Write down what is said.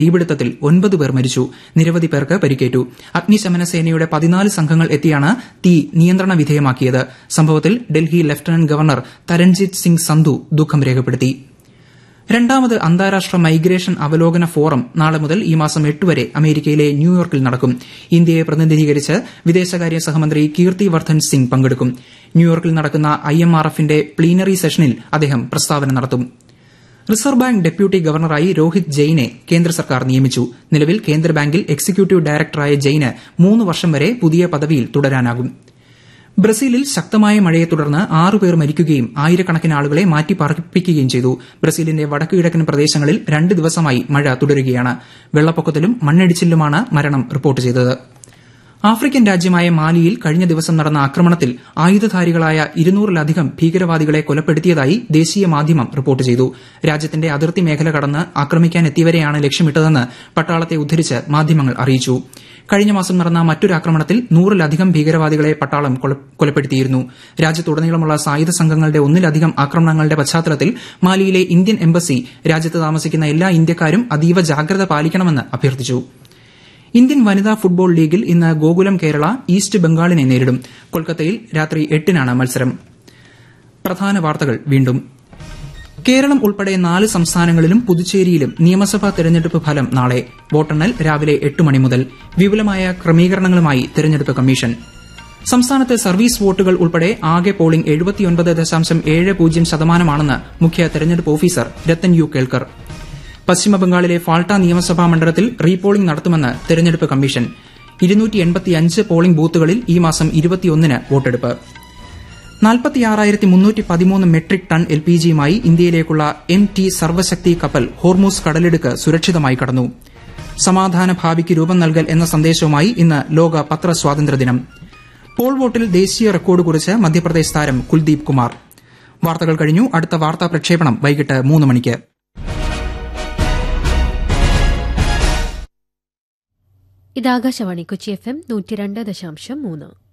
തീപിടുത്തത്തിൽ 9 പേർ മരിച്ചു. നിരവധി പേർക്ക് പരിക്കേറ്റു. അഗ്നിശമന സേനയുടെ 14 സംഘങ്ങൾ എത്തിയാണ് തീ നിയന്ത്രണ വിധേയമാക്കിയത്. സംഭവത്തിൽ ഡൽഹി ലഫ്റ്റനന്റ് ഗവർണർ തരൺജിത് സിംഗ് സന്ധു ദുഃഖം രേഖപ്പെടുത്തി. രണ്ടാമത് അന്താരാഷ്ട്ര മൈഗ്രേഷൻ അവലോകന ഫോറം നാളെ മുതൽ ഈ മാസം 8 വരെ അമേരിക്കയിലെ ന്യൂയോർക്കിൽ നടക്കും. ഇന്ത്യയെ പ്രതിനിധീകരിച്ച് വിദേശകാര്യ സഹമന്ത്രി കീർത്തി വർദ്ധൻ സിംഗ് പങ്കെടുക്കും. ന്യൂയോർക്കിൽ നടക്കുന്ന IMRFന്റെ പ്ലീനറി സെഷനിൽ അദ്ദേഹം പ്രസ്താവന നടത്തും. റിസർവ് ബാങ്ക് ഡെപ്യൂട്ടി ഗവർണറായി രോഹിത് ജെയിനെ കേന്ദ്ര സർക്കാർ നിയമിച്ചു. നിലവിൽ കേന്ദ്ര ബാങ്കിൽ എക്സിക്യൂട്ടീവ് ഡയറക്ടറായ ജെയിന് 3 വർഷം വരെ പുതിയ പദവിയിൽ തുടരാനാകും. ബ്രസീലിൽ ശക്തമായ മഴയെ തുടർന്ന് 6 പേർ മരിക്കുകയും ആയിരക്കണക്കിന് ആളുകളെ മാറ്റിപ്പാർപ്പിക്കുകയും ചെയ്തു. ബ്രസീലിന്റെ വടക്കുകിഴക്കൻ പ്രദേശങ്ങളിൽ 2 ദിവസമായി മഴ തുടരുകയാണ്. വെള്ളപ്പൊക്കത്തിലും മണ്ണിടിച്ചിലുമാണ് മരണം റിപ്പോർട്ട് ചെയ്തത്. ആഫ്രിക്കൻ രാജ്യമായ മാലിയിൽ കഴിഞ്ഞ ദിവസം നടന്ന ആക്രമണത്തിൽ ആയുധധാരികളായ 200-ലധികം ഭീകരവാദികളെ കൊലപ്പെടുത്തിയതായി ദേശീയ മാധ്യമം റിപ്പോർട്ട് ചെയ്തു. രാജ്യത്തിന്റെ അതിർത്തി മേഖല കടന്ന് ആക്രമിക്കാനെത്തിയവരെയാണ് ലക്ഷ്യമിട്ടതെന്ന് പട്ടാളത്തെ ഉദ്ധരിച്ച് മാധ്യമങ്ങൾ അറിയിച്ചു. കഴിഞ്ഞ മാസം നടന്ന മറ്റൊരു ആക്രമണത്തിൽ 100-ലധികം ഭീകരവാദികളെ പട്ടാളം കൊലപ്പെടുത്തിയിരുന്നു. രാജ്യത്തുടനീളമുള്ള സായുധ സംഘങ്ങളുടെ 1-ലധികം ആക്രമണങ്ങളുടെ പശ്ചാത്തലത്തിൽ മാലിയിലെ ഇന്ത്യൻ എംബസി രാജ്യത്ത് താമസിക്കുന്ന എല്ലാ ഇന്ത്യക്കാരും അതീവ ജാഗ്രത പാലിക്കണമെന്ന് അഭ്യർത്ഥിച്ചു. ഇന്ത്യൻ വനിതാ ഫുട്ബോൾ ലീഗിൽ ഇന്ന് ഗോകുലം കേരള ഈസ്റ്റ് ബംഗാളിനെ നേരിടും. കൊൽക്കത്തയിൽ രാത്രി 8-നാണ് മത്സരം. പ്രധാന വാർത്തകൾ വീണ്ടും. കേരളം ഉൾപ്പെടെ 4 സംസ്ഥാനങ്ങളിലും പുതുച്ചേരിയിലും നിയമസഭാ തെരഞ്ഞെടുപ്പ് ഫലം നാളെ. വോട്ടെണ്ണൽ രാവിലെ 8 മണി മുതൽ. വിപുലമായ ക്രമീകരണങ്ങളുമായി തെരഞ്ഞെടുപ്പ് കമ്മീഷൻ. സംസ്ഥാനത്ത് സർവീസ് വോട്ടുകൾ ഉൾപ്പെടെ ആകെ പോളിംഗ് 79.70% മുഖ്യ തെരഞ്ഞെടുപ്പ് ഓഫീസർ രത്തൻ യു കേൾക്കർ. പശ്ചിമബംഗാളിലെ ഫാൾട്ട നിയമസഭാ മണ്ഡലത്തിൽ റീപോളിംഗ് നടത്തുമെന്ന് തെരഞ്ഞെടുപ്പ് കമ്മീഷൻ. 285 പോളിംഗ് ബൂത്തുകളിൽ ഈ മാസം 21-ന് വോട്ടെടുപ്പ്. 46,313 മെട്രിക് ടൺ LPGയുമായി ഇന്ത്യയിലേക്കുള്ള MT സർവശക്തി കപ്പൽ ഹോർമൂസ് കടലിടുക്ക് സുരക്ഷിതമായി കടന്നു. സമാധാന ഭാവിക്ക് രൂപം നൽകൽ എന്ന സന്ദേശവുമായി ഇന്ന് ലോക പത്രസ്വാതന്ത്ര്യ ദിനം. പോൾ വോട്ടിൽ ദേശീയ റെക്കോർഡ് കുറിച്ച് മധ്യപ്രദേശ് താരം കുൽദീപ് കുമാർ. വാർത്തകൾ കഴിഞ്ഞു. അടുത്ത വാർത്താ പ്രക്ഷേപണം വൈകിട്ട് 3 മണിക്ക്. ഇത് ആകാശവാണി കൊച്ചി FM 102.3.